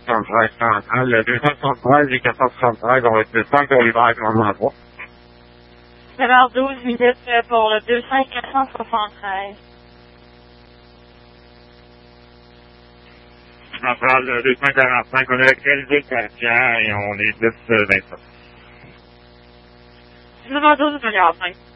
473, le 273 et 473, on va être 5 au libre avec l'endroit 3. 9h12 minutes pour le 200 473. Central 245, on a localisé Katia et on est 10-25. 9h12 minutes.